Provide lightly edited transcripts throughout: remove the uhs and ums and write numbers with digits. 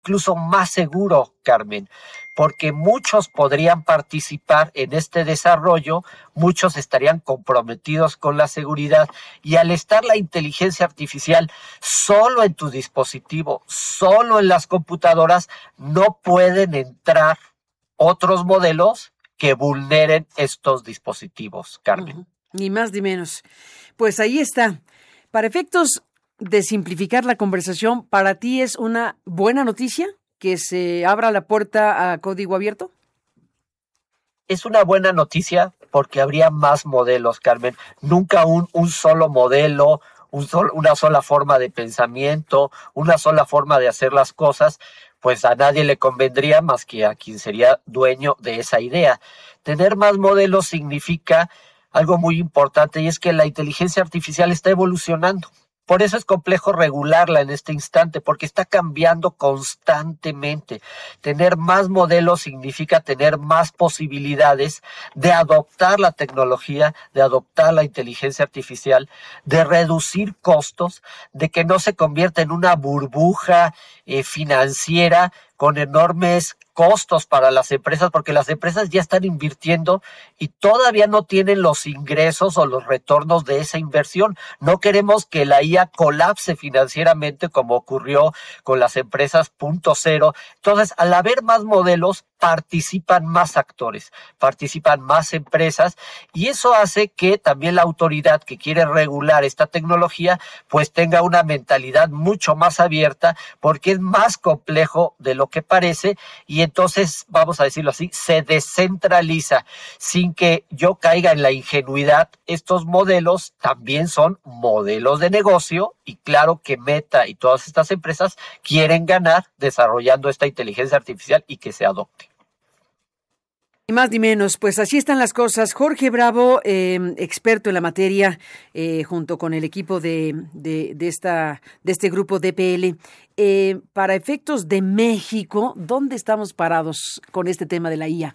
incluso más seguro, Carmen, porque muchos podrían participar en este desarrollo, muchos estarían comprometidos con la seguridad, y al estar la inteligencia artificial solo en tu dispositivo, solo en las computadoras, no pueden entrar otros modelos que vulneren estos dispositivos, Carmen. Ni más ni menos. Pues ahí está. Para efectos de simplificar la conversación, ¿para ti es una buena noticia que se abra la puerta a código abierto? Es una buena noticia porque habría más modelos, Carmen. Nunca un solo modelo, una sola forma de pensamiento, una sola forma de hacer las cosas, pues a nadie le convendría más que a quien sería dueño de esa idea. Tener más modelos significa algo muy importante, y es que la inteligencia artificial está evolucionando. Por eso es complejo regularla en este instante, porque está cambiando constantemente. Tener más modelos significa tener más posibilidades de adoptar la tecnología, de adoptar la inteligencia artificial, de reducir costos, de que no se convierta en una burbuja financiera con enormes costos para las empresas, porque las empresas ya están invirtiendo y todavía no tienen los ingresos o los retornos de esa inversión. No queremos que la IA colapse financieramente como ocurrió con las empresas .0. Entonces, al haber más modelos, participan más actores, participan más empresas, y eso hace que también la autoridad que quiere regular esta tecnología pues tenga una mentalidad mucho más abierta, porque es más complejo de lo que parece, y entonces, vamos a decirlo así, se descentraliza sin que yo caiga en la ingenuidad. Estos modelos también son modelos de negocio, y claro que Meta y todas estas empresas quieren ganar desarrollando esta inteligencia artificial y que se adopte. Ni más ni menos, pues así están las cosas. Jorge Bravo, experto en la materia, junto con el equipo de este grupo DPL. Para efectos de México, ¿dónde estamos parados con este tema de la IA?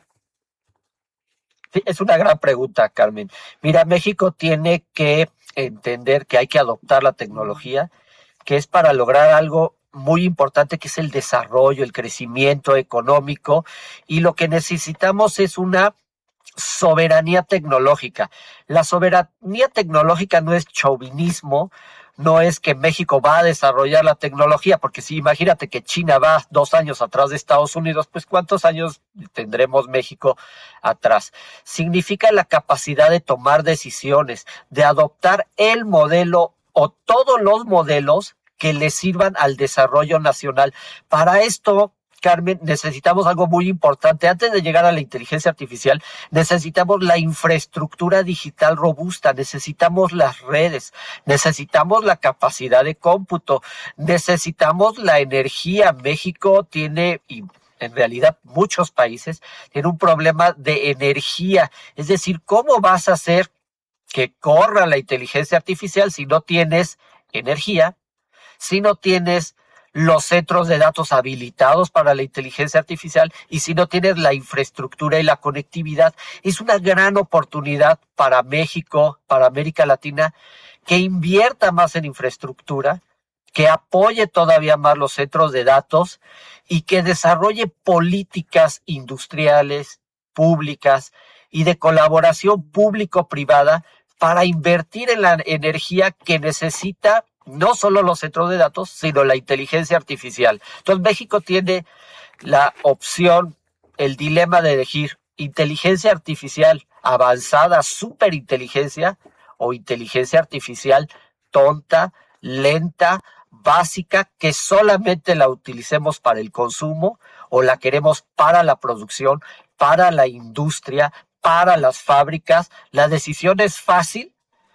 Sí, es una gran pregunta, Carmen. Mira, México tiene que entender que hay que adoptar la tecnología, que es para lograr algo muy importante, que es el desarrollo, el crecimiento económico, y lo que necesitamos es una soberanía tecnológica. La soberanía tecnológica no es chauvinismo, no es que México va a desarrollar la tecnología, porque si imagínate que China va 2 años atrás de Estados Unidos, pues ¿cuántos años tendremos México atrás? Significa la capacidad de tomar decisiones, de adoptar el modelo o todos los modelos que le sirvan al desarrollo nacional. Para esto, Carmen, necesitamos algo muy importante. Antes de llegar a la inteligencia artificial, necesitamos la infraestructura digital robusta, necesitamos las redes, necesitamos la capacidad de cómputo, necesitamos la energía. México tiene, y en realidad muchos países, tienen un problema de energía. Es decir, ¿cómo vas a hacer que corra la inteligencia artificial si no tienes energía, si no tienes los centros de datos habilitados para la inteligencia artificial y si no tienes la infraestructura y la conectividad? Es una gran oportunidad para México, para América Latina, que invierta más en infraestructura, que apoye todavía más los centros de datos y que desarrolle políticas industriales, públicas y de colaboración público-privada para invertir en la energía que necesita no solo los centros de datos, sino la inteligencia artificial. Entonces, México tiene la opción, el dilema de elegir inteligencia artificial avanzada, superinteligencia, o inteligencia artificial tonta, lenta, básica, que solamente la utilicemos para el consumo, o la queremos para la producción, para la industria, para las fábricas. La decisión es fácil,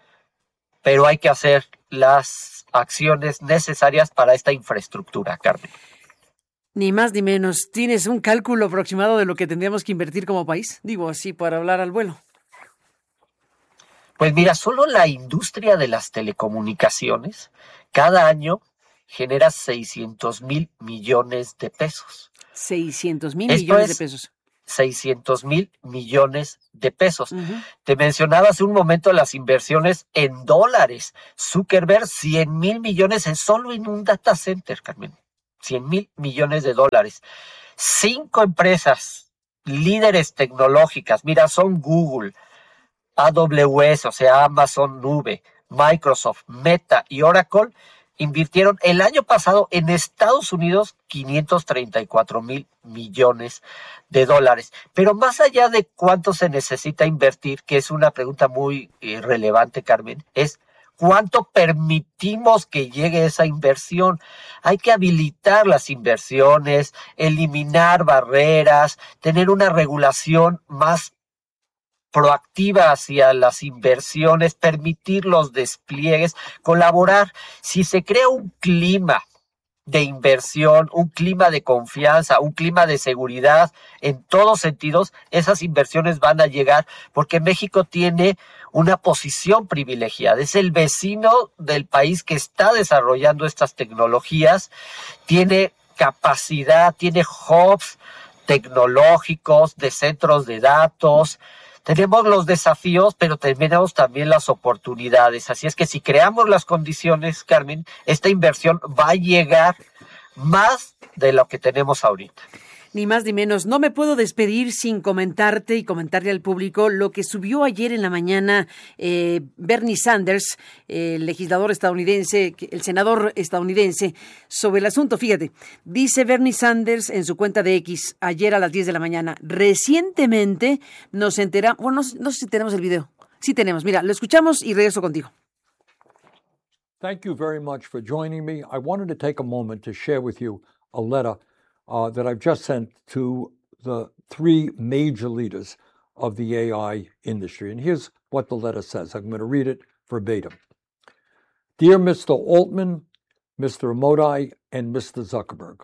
pero hay que hacer las acciones necesarias para esta infraestructura, Carmen. Ni más ni menos. ¿Tienes un cálculo aproximado de lo que tendríamos que invertir como país? Digo así, para hablar al vuelo. Pues mira, solo la industria de las telecomunicaciones cada año genera 600,000 millones de pesos. 600,000 millones de pesos. 600,000 millones de pesos. Uh-huh. Te mencionaba hace un momento las inversiones en dólares. Zuckerberg, 100,000 millones solo en un data center, Carmen. $100,000 millones. 5 empresas líderes tecnológicas, mira, son Google, AWS, o sea, Amazon Nube, Microsoft, Meta y Oracle, invirtieron el año pasado en Estados Unidos $534,000 millones. Pero más allá de cuánto se necesita invertir, que es una pregunta muy relevante, Carmen, es ¿cuánto permitimos que llegue esa inversión? Hay que habilitar las inversiones, eliminar barreras, tener una regulación más proactiva hacia las inversiones, permitir los despliegues, colaborar. Si se crea un clima de inversión, un clima de confianza, un clima de seguridad, en todos sentidos, esas inversiones van a llegar porque México tiene una posición privilegiada. Es el vecino del país que está desarrollando estas tecnologías, tiene capacidad, tiene hubs tecnológicos, de centros de datos. Tenemos los desafíos, pero tenemos también las oportunidades. Así es que si creamos las condiciones, Carmen, esta inversión va a llegar más de lo que tenemos ahorita. Ni más ni menos. No me puedo despedir sin comentarte y comentarle al público lo que subió ayer en la mañana Bernie Sanders, el legislador estadounidense, el senador estadounidense, sobre el asunto. Fíjate, dice Bernie Sanders en su cuenta de X ayer a las 10 de la mañana. Recientemente nos enteramos, bueno, no sé si tenemos el video. Sí tenemos, mira, lo escuchamos y regreso contigo. Thank you very much for joining me. I wanted to take a moment to share with you a letter that I've just sent to the 3 major leaders of the AI industry. And here's what the letter says. I'm going to read it verbatim. Dear Mr. Altman, Mr. Modi, and Mr. Zuckerberg,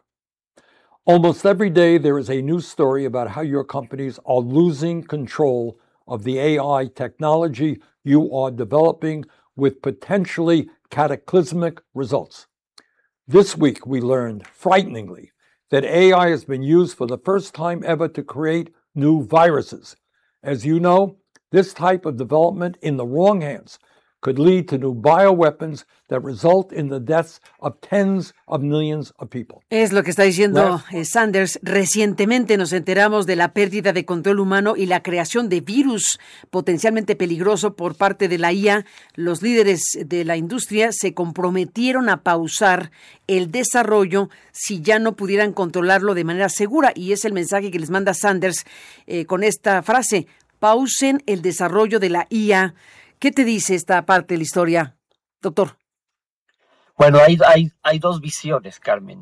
almost every day there is a new story about how your companies are losing control of the AI technology you are developing with potentially cataclysmic results. This week we learned, frighteningly, that AI has been used for the first time ever to create new viruses. As you know, this type of development in the wrong hands could lead to new bioweapons that result in the deaths of tens of millions of people. Es lo que está diciendo Sanders. Recientemente nos enteramos de la pérdida de control humano y la creación de virus potencialmente peligroso por parte de la IA. Los líderes de la industria se comprometieron a pausar el desarrollo si ya no pudieran controlarlo de manera segura. Y es el mensaje que les manda Sanders con esta frase: pausen el desarrollo de la IA. ¿Qué te dice esta parte de la historia, doctor? Bueno, hay 2 visiones, Carmen,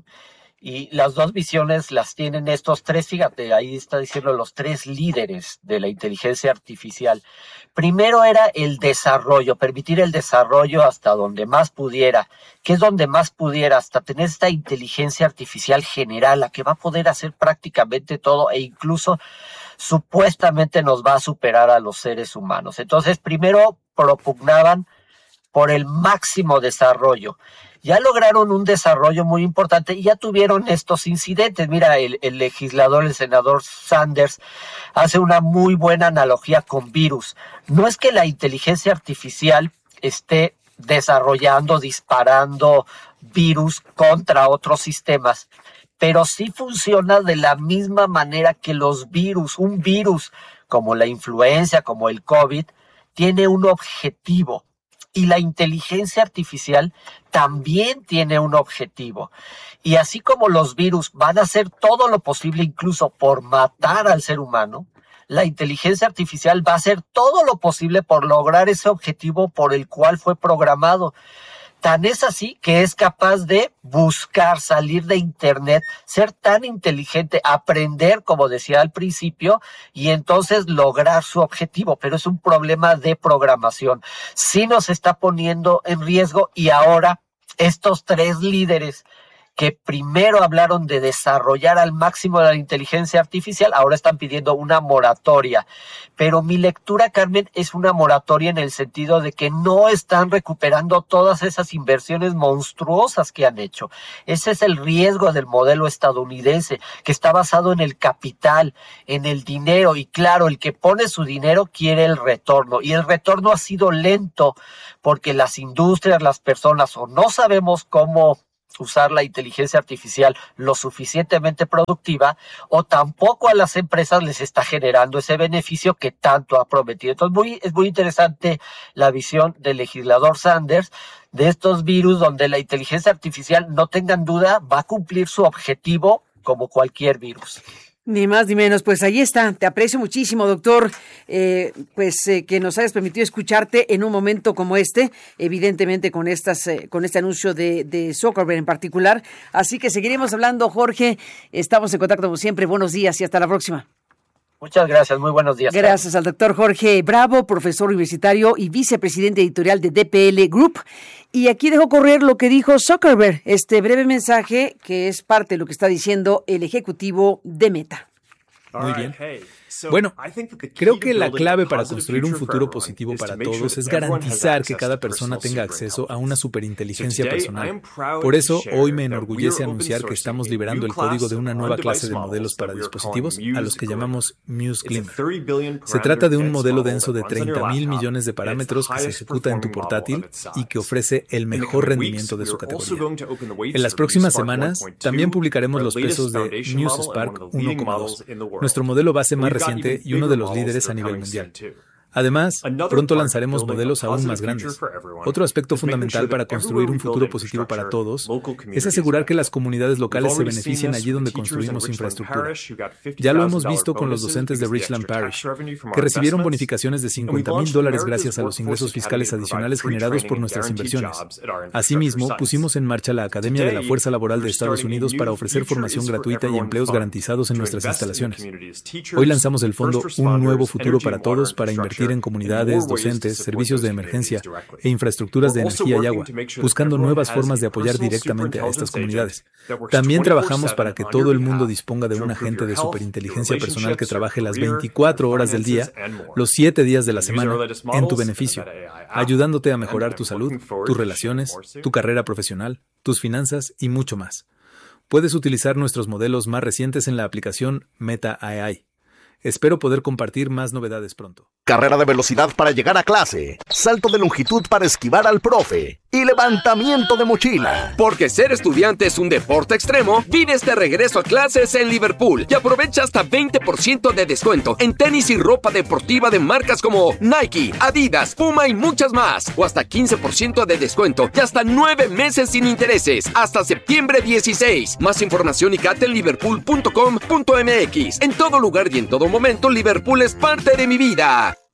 y las 2 visiones las tienen estos 3, fíjate, ahí está diciendo los 3 líderes de la inteligencia artificial. Primero era el desarrollo, permitir el desarrollo hasta donde más pudiera. ¿Qué es donde más pudiera? Hasta tener esta inteligencia artificial general, la que va a poder hacer prácticamente todo e incluso supuestamente nos va a superar a los seres humanos. Entonces, primero propugnaban por el máximo desarrollo. Ya lograron un desarrollo muy importante y ya tuvieron estos incidentes. Mira, el legislador, el senador Sanders, hace una muy buena analogía con virus. No es que la inteligencia artificial esté desarrollando, disparando virus contra otros sistemas, pero sí funciona de la misma manera que los virus. Un virus como la influenza, como el COVID, tiene un objetivo. Y la inteligencia artificial también tiene un objetivo. Y así como los virus van a hacer todo lo posible, incluso por matar al ser humano, la inteligencia artificial va a hacer todo lo posible por lograr ese objetivo por el cual fue programado. Tan es así que es capaz de buscar, salir de Internet, ser tan inteligente, aprender, como decía al principio, y entonces lograr su objetivo. Pero es un problema de programación. Sí nos está poniendo en riesgo, y ahora estos 3 líderes que primero hablaron de desarrollar al máximo la inteligencia artificial, ahora están pidiendo una moratoria. Pero mi lectura, Carmen, es una moratoria en el sentido de que no están recuperando todas esas inversiones monstruosas que han hecho. Ese es el riesgo del modelo estadounidense, que está basado en el capital, en el dinero, y claro, el que pone su dinero quiere el retorno, y el retorno ha sido lento porque las industrias, las personas, o no sabemos cómo usar la inteligencia artificial lo suficientemente productiva, o tampoco a las empresas les está generando ese beneficio que tanto ha prometido. Entonces es muy interesante la visión del legislador Sanders de estos virus, donde la inteligencia artificial, no tengan duda, va a cumplir su objetivo como cualquier virus. Ni más ni menos, pues ahí está. Te aprecio muchísimo, doctor, que nos hayas permitido escucharte en un momento como este, evidentemente con este anuncio de Zuckerberg en particular. Así que seguiremos hablando, Jorge. Estamos en contacto como siempre. Buenos días y hasta la próxima. Muchas gracias, muy buenos días. Gracias al doctor Jorge Bravo, profesor universitario y vicepresidente editorial de DPL Group. Y aquí dejo correr lo que dijo Zuckerberg, este breve mensaje que es parte de lo que está diciendo el ejecutivo de Meta. Muy bien. Bueno, creo que la clave para construir un futuro positivo para todos es garantizar que cada persona tenga acceso a una superinteligencia personal. Por eso, hoy me enorgullece anunciar que estamos liberando el código de una nueva clase de modelos para dispositivos a los que llamamos Muse Glimmer. Se trata de un modelo denso de 30,000 millones de parámetros que se ejecuta en tu portátil y que ofrece el mejor rendimiento de su categoría. En las próximas semanas, también publicaremos los pesos de Muse Spark 1,2, nuestro modelo base más reciente y uno de los líderes a nivel mundial. Además, pronto lanzaremos modelos aún más grandes. Otro aspecto fundamental para construir un futuro positivo para todos es asegurar que las comunidades locales se beneficien allí donde construimos infraestructura. Ya lo hemos visto con los docentes de Richland Parish, que recibieron bonificaciones de $50,000 gracias a los ingresos fiscales adicionales generados por nuestras inversiones. Asimismo, pusimos en marcha la Academia de la Fuerza Laboral de Estados Unidos para ofrecer formación gratuita y empleos garantizados en nuestras instalaciones. Hoy lanzamos el fondo Un Nuevo Futuro para Todos para invertir en comunidades, docentes, servicios de emergencia e infraestructuras de energía y agua, buscando nuevas formas de apoyar directamente a estas comunidades. También trabajamos para que todo el mundo disponga de un agente de superinteligencia personal que trabaje las 24 horas del día, los 7 días de la semana, en tu beneficio, ayudándote a mejorar tu salud, tus relaciones, tu carrera profesional, tus finanzas y mucho más. Puedes utilizar nuestros modelos más recientes en la aplicación Meta AI. Espero poder compartir más novedades pronto. Carrera de velocidad para llegar a clase, salto de longitud para esquivar al profe y levantamiento de mochila. Porque ser estudiante es un deporte extremo, vive este regreso a clases en Liverpool y aprovecha hasta 20% de descuento en tenis y ropa deportiva de marcas como Nike, Adidas, Puma y muchas más. O hasta 15% de descuento y hasta 9 meses sin intereses, hasta septiembre 16. Más información y cate en liverpool.com.mx. En todo lugar y en todo momento, Liverpool es parte de mi vida.